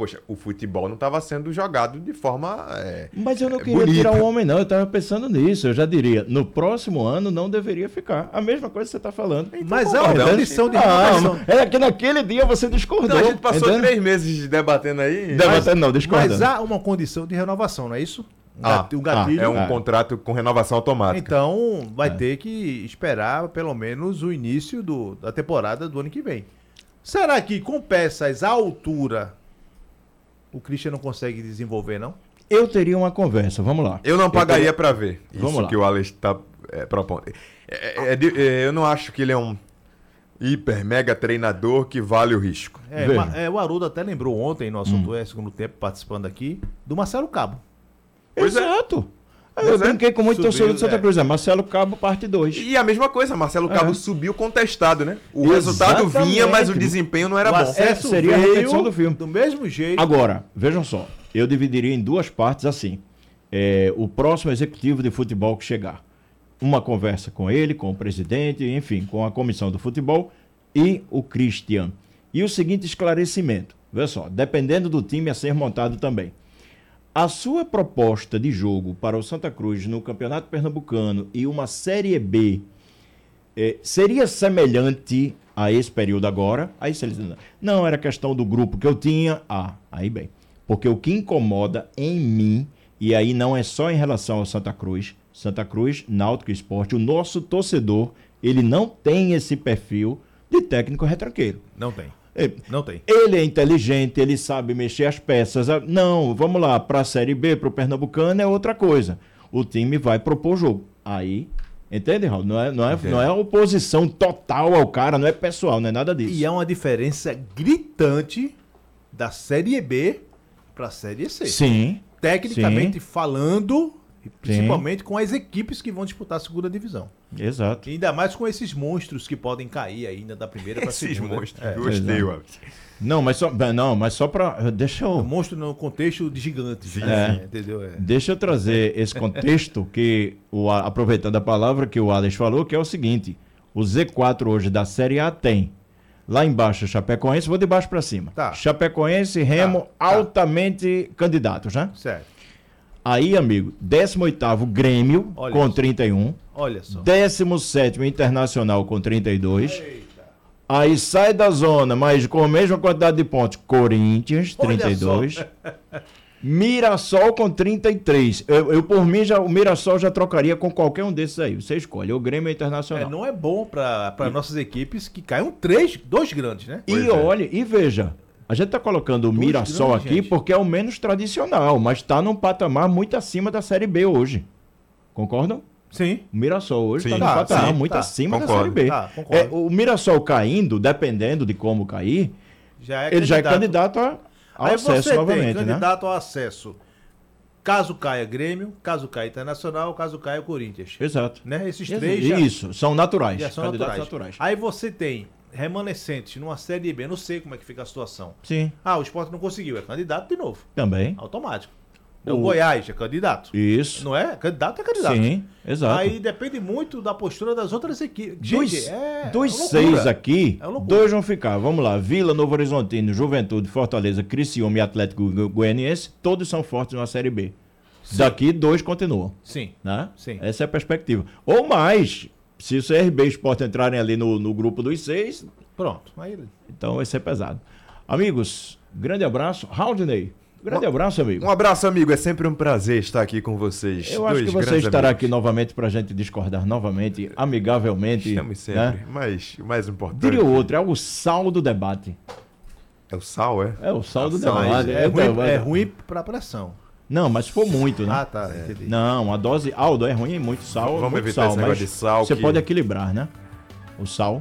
poxa, o futebol não estava sendo jogado de forma Mas eu não queria bonita. tirar o homem, não. Eu estava pensando nisso. Eu já diria, no próximo ano não deveria ficar. A mesma coisa que você está falando. Mas é uma condição de renovação. É que naquele dia você discordou. Então a gente passou entendeu? 3 meses debatendo aí. Debatendo não, discordando. Mas há uma condição de renovação, não é isso? Um É um contrato com renovação automática. Então, vai ter que esperar pelo menos o início da temporada do ano que vem. Será que com peças à altura o Christian não consegue desenvolver, não? Eu teria uma conversa, vamos lá. Eu não pagaria para ver Vamos isso lá. que o Alex está propondo. Eu não acho que ele é um hiper mega treinador que vale o risco. O Haroldo até lembrou ontem, no assunto segundo tempo, participando aqui, do Marcelo Cabo. Pois é. Exato. Eu brinquei com muito Subiu, torcedor de Santa Cruz. Marcelo Cabo, parte 2. E a mesma coisa, Marcelo Cabo subiu contestado, né? O resultado Exatamente. vinha, mas o desempenho não era O bom. acesso seria a veio repetição do filme. do mesmo jeito. Agora, vejam só. Eu dividiria em 2 partes assim. O próximo executivo de futebol que chegar. Uma conversa com ele, com o presidente, enfim, com a comissão do futebol e o Christian. E o seguinte esclarecimento. Veja só, dependendo do time a ser montado também. A sua proposta de jogo para o Santa Cruz no Campeonato Pernambucano e uma Série B seria semelhante a esse período agora? Aí se eles dizem, não, era questão do grupo que eu tinha. Aí bem. Porque o que incomoda em mim, e aí não é só em relação ao Santa Cruz, Náutico Esporte, o nosso torcedor, ele não tem esse perfil de técnico retranqueiro. Não tem. Não tem. Ele é inteligente, ele sabe mexer as peças. Não, vamos lá, para a Série B, para o Pernambucano é outra coisa. O time vai propor jogo. Aí, entende, Raul? Não é oposição total ao cara, não é pessoal, não é nada disso. E é uma diferença gritante da Série B para a Série C. Sim. Tecnicamente falando, e principalmente com as equipes que vão disputar a segunda divisão. Exato. E ainda mais com esses monstros que podem cair ainda da primeira para a Esses segunda. monstros. Gostei, Alex. Não, mas só para... Deixa eu... Monstro no contexto de gigante. Sim, né? Entendeu? Deixa eu trazer esse contexto que, aproveitando a palavra que o Alex falou, que é o seguinte: o Z4 hoje da Série A tem lá embaixo Chapecoense, vou de baixo para cima. Tá. Chapecoense e Remo altamente candidatos, né? Certo. Aí, amigo, 18º Grêmio Olha com só. 31, Olha só. 17º Internacional com 32. Eita. Aí sai da zona, mas com a mesma quantidade de pontos, Corinthians, Olha 32. só. Mirassol com 33. Eu por mim, o Mirassol já trocaria com qualquer um desses aí. Você escolhe, o Grêmio ou Internacional. Não é bom para nossas equipes que caiam dois grandes, né? E olhe, e veja, a gente está colocando o Mirassol grandes, aqui gente. porque é o menos tradicional, mas está num patamar muito acima da Série B hoje. Concordam? Sim. O Mirassol hoje está Sim. num Tá, patamar sim, muito tá. acima da Concordo. Série B. Tá, concordo. O Mirassol caindo, dependendo de como cair, ele já é candidato ao Aí acesso você novamente, tem né? candidato ao acesso. Caso caia Grêmio, caso caia Internacional, caso caia Corinthians. Exato. Né? Esses três já, Isso, são naturais. já são candidatos naturais. Aí você tem remanescentes numa Série B, não sei como é que fica a situação. Sim, O Sport não conseguiu, é candidato de novo. também. Automático. O Goiás é candidato. Isso. Não é? Candidato é candidato. Sim, exato. Aí depende muito da postura das outras equipes. Dos Gente, dos uma 6 loucura. aqui, É uma loucura. 2 vão ficar. Vamos lá. Vila, Novo Horizontino, Juventude, Fortaleza, Criciúma e Atlético Goianiense, todos são fortes na Série B. Sim. Daqui, 2 continuam. Sim. Né? Sim. Essa é a perspectiva. Ou mais, se o CRB e o Sport entrarem ali no grupo dos 6, Pronto. Aí, então vai ser pesado. Amigos, grande abraço. Raudney, grande abraço, amigo. Um abraço, amigo. É sempre um prazer estar aqui com vocês. Eu acho Dois que você grandes estará amigos. aqui novamente para a gente discordar novamente, amigavelmente. Chame sempre. Né? Mas o mais importante... Diria o outro, é o sal do debate. É o sal, é? É o sal do Sal, debate. é ruim pra pressão. Não, mas se for muito, né? Tá. Entendi. Não, a dose Aldo é ruim, muito sal. Vamos muito evitar sal, esse negócio mas de sal Você que- pode equilibrar, né? O sal.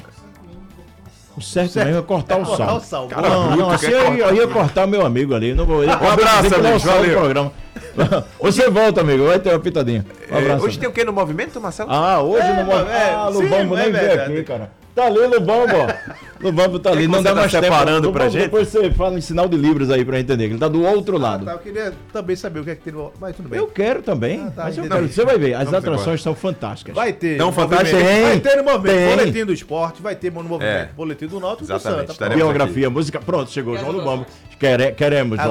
O certo mesmo é cortar o cortar sal. o sal. Cara, Não, bruto, assim quer eu ia cortar meu amigo ali. Não vou, Um abraço, amigo, valeu. programa. Você volta, amigo. Vai ter uma pitadinha. Um abraço. Hoje amigo. tem o que no movimento, Marcelo? Hoje É, não vou. sim, Lubambo nem veio verdade. aqui, cara. Tá ali, Lubambo, ó. Lubambo tá ali, que não você dá tá mais tempo. separando pra Lubambo, gente? Depois você fala em sinal de Libras aí pra entender, que ele tá do outro lado. Eu queria também saber o que é que tem no... Mas tudo bem. Eu quero também, tá, mas eu entendi. quero. Você vai ver, as Vamos atrações embora. são fantásticas. Vai ter. Não, no fantástico. movimento. Vai Tem, ter no movimento. tem. Boletim do esporte, vai ter no movimento. É. Boletim do Náutico e do Exatamente, Santa. estaremos Biografia, música. Pronto, chegou João Lubambo. Queremos.